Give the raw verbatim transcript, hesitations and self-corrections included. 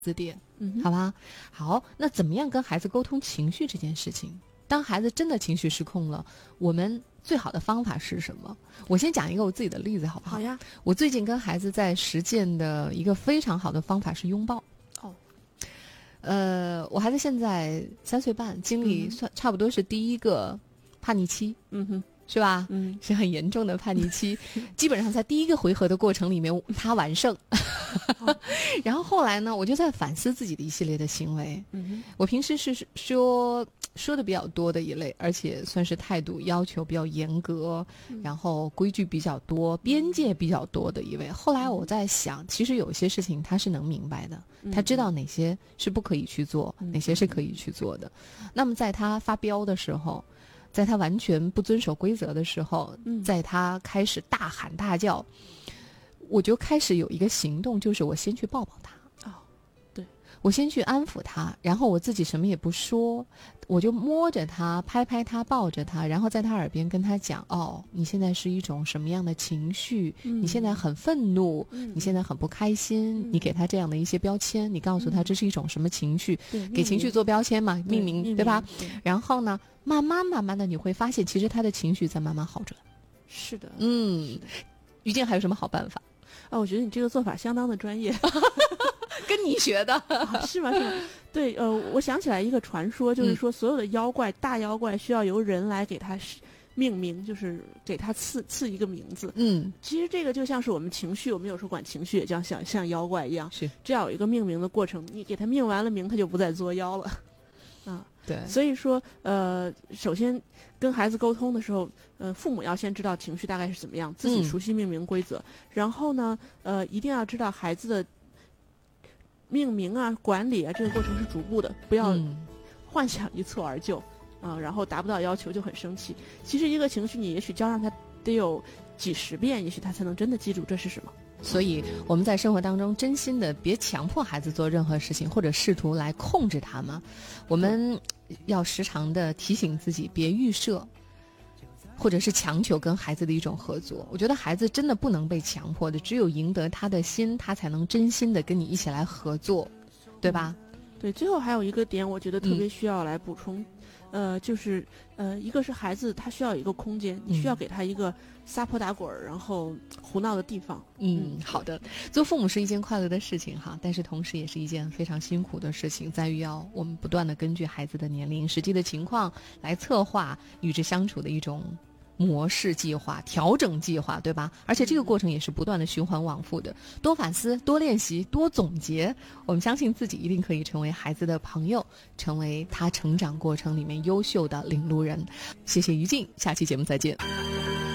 字典， 嗯， 好吧？好，那怎么样跟孩子沟通情绪这件事情？当孩子真的情绪失控了，我们最好的方法是什么？我先讲一个我自己的例子，好不好？ 好呀。 我最近跟孩子在实践的一个非常好的方法是拥抱。 哦， 呃，我孩子现在三岁半，经历算差不多是第一个叛逆期。 嗯哼。 是吧？ 嗯， 是很严重的叛逆期，基本上在第一个回合的过程里面，他完胜。然后后来呢，我就在反思自己的一系列的行为。 嗯， 我平时是说说的比较多的一类，而且算是态度要求比较严格， 嗯、 然后规矩比较多、边界比较多的一位。后来我在想，其实有一些事情他是能明白的，他知道哪些是不可以去做， 嗯、 哪些是可以去做的。那么在他发飙的时候，在他完全不遵守规则的时候，在他开始大喊大叫，我就开始有一个行动，就是我先去抱抱他。 哦，对， 我先去安抚他，然后我自己什么也不说，我就摸着他，拍拍他，抱着他，然后在他耳边跟他讲：哦，你现在是一种什么样的情绪？ 嗯、 你现在很愤怒、 嗯， 你现在很不开心、嗯、你给他这样的一些标签，你告诉他这是一种什么情绪， 嗯、 给情绪做标签嘛，命名， 对, 对吧？ 对， 然后呢，慢慢慢慢的你会发现，其实他的情绪在慢慢好转。 是的， 嗯，于静还有什么好办法？ 啊，我觉得你这个做法相当的专业。 跟你学的。 啊、是吗？是吗？对，呃，我想起来一个传说，就是说所有的妖怪、嗯、大妖怪需要由人来给它命名，就是给它赐赐一个名字。 嗯， 其实这个就像是我们情绪，我们有时候管情绪也像像像妖怪一样， 是这要有一个命名的过程。你给它命完了名，它就不再作妖了。啊， 对， 所以说，呃，首先跟孩子沟通的时候，呃，父母要先知道情绪大概是怎么样，自己熟悉命名规则，嗯、然后呢，呃，一定要知道孩子的命名啊、管理啊，这个过程是逐步的，不要幻想一蹴而就啊、呃，然后达不到要求就很生气。其实一个情绪，你也许教让他得有几十遍，也许他才能真的记住这是什么。 所以我们在生活当中真心的别强迫孩子做任何事情，或者试图来控制他们。我们要时常的提醒自己别预设，或者是强求跟孩子的一种合作。我觉得孩子真的不能被强迫的，只有赢得他的心，他才能真心的跟你一起来合作，对吧？ 对，最后还有一个点我觉得特别需要来补充、嗯、呃，就是呃，一个是孩子他需要有一个空间，你需要给他一个撒泼打滚然后胡闹的地方。 嗯，好的。做父母是一件快乐的事情哈，但是同时也是一件非常辛苦的事情，在于要我们不断的根据孩子的年龄、实际的情况来策划与之相处的一种模式计划、调整计划，对吧？而且这个过程也是不断的循环往复的，多反思、多练习、多总结，我们相信自己一定可以成为孩子的朋友，成为他成长过程里面优秀的领路人。谢谢于静，下期节目再见。